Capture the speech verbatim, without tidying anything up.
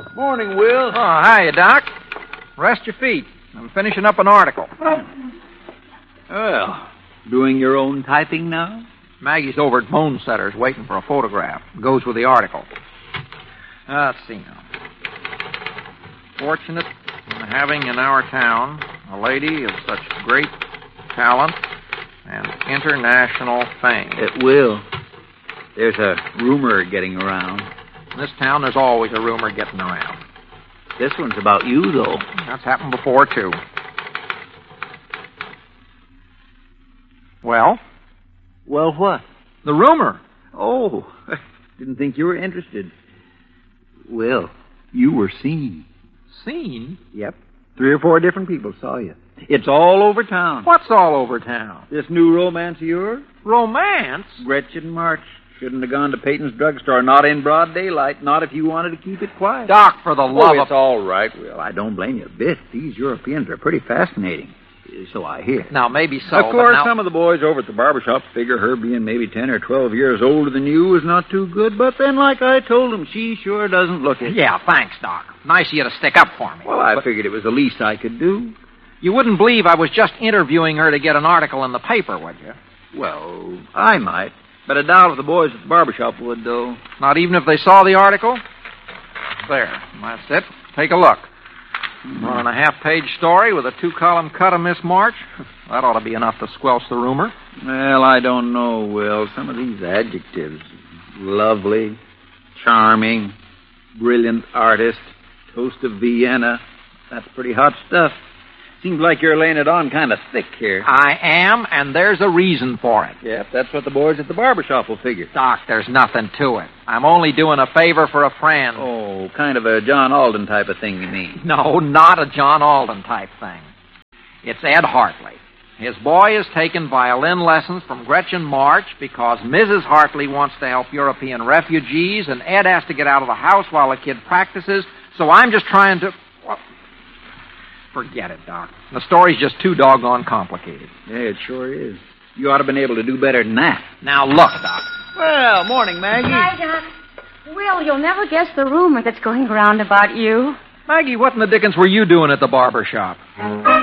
Morning, Will. Oh, hiya, Doc. Rest your feet. I'm finishing up an article. Well, doing your own typing now? Maggie's over at Bone Setter's waiting for a photograph. Goes with the article. Uh, let's see now. Fortunate in having in our town a lady of such great talent and international fame. It will. There's a rumor getting around. In this town, there's always a rumor getting around. This one's about you, though. That's happened before, too. Well? Well, what? The rumor. Oh, didn't think you were interested. Will, you were seen. Seen? Yep. Three or four different people saw you. It's all over town. What's all over town? This new romance of yours? Romance? Gretchen March. Shouldn't have gone to Peyton's drugstore. Not in broad daylight. Not if you wanted to keep it quiet. Doc, for the love oh, of... it's all right, Will. I don't blame you a bit. These Europeans are pretty fascinating. So I hear. Now, maybe so, Of course, now... some of the boys over at the barbershop figure her being maybe ten or twelve years older than you is not too good. But then, like I told them, she sure doesn't look it. Yeah, thanks, Doc. Nice of you to stick up for me. Well, I but figured it was the least I could do. You wouldn't believe I was just interviewing her to get an article in the paper, would you? Well, I might. But I doubt if the boys at the barbershop would, though. Not even if they saw the article? There. That's it. Take a look. On a half-page story with a two-column cut of Miss March. That ought to be enough to squelch the rumor. Well, I don't know, Will. Some of these adjectives. Lovely, charming, brilliant artist, toast of Vienna. That's pretty hot stuff. Seems like you're laying it on kind of thick here. I am, and there's a reason for it. Yep, that's what the boys at the barbershop will figure. Doc, there's nothing to it. I'm only doing a favor for a friend. Oh, kind of a John Alden type of thing, you mean? No, not a John Alden type thing. It's Ed Hartley. His boy is taking violin lessons from Gretchen March because Missus Hartley wants to help European refugees, and Ed has to get out of the house while the kid practices, so I'm just trying to... Well, forget it, Doc. The story's just too doggone complicated. Yeah, it sure is. You ought to have been able to do better than that. Now, look, Doc. Well, morning, Maggie. Hi, Doc. Will, you'll never guess the rumor that's going around about you. Maggie, what in the dickens were you doing at the barber shop?